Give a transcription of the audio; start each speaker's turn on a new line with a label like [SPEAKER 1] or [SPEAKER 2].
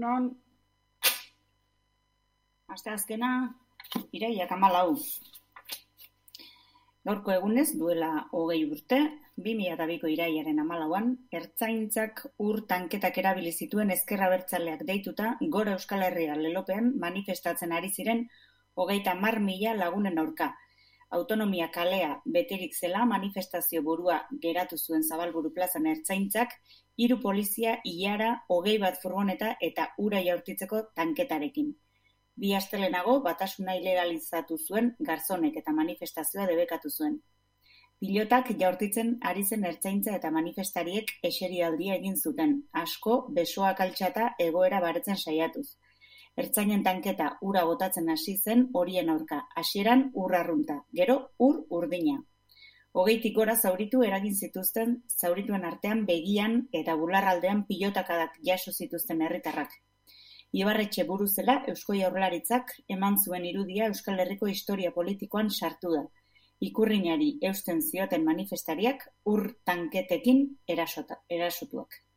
[SPEAKER 1] Egunon, asteazkena, irailak 14. Gaurko egunez, duela 20 urte, 2002ko irailaren 14an, ertzaintzak tanketak erabili zituen ezker abertzaleak deituta, Gora Euskal Herria lelopean manifestatzen ari ziren 30.000 lagunen aurka. Autonomia kalea beterik zela manifestazio burua geratu zuen Zabalburu plazan ertzaintzak, 3 polizia ilara 21 furgoneta eta ura jaurtitzeko tanketarekin. 2 astelehenago batasuna ilegalizatu zuen Garzonek eta manifestazioa debekatu zuen. Pilotak jaurtitzen ari zen ertzaintza eta manifestariek eserialdia egin zuten, asko besoak altxata egoera baretzen saiatuz. Ertzainen tanketa ura botatzen hasi zen horien aurka, hasieran ur arrunta, gero ur urdina. 20tik gora zauritu eragin zituzten, zaurituen artean begian eta bularraldean pilotakadak jaso zituzten herritarrak. Ibarretxe buru zela Eusko Jaurlaritzak eman zuen irudia Euskal Herriko historia politikoan sartu da. Ikurrinari eusten zioten manifestariak ur tanketekin erasotuak.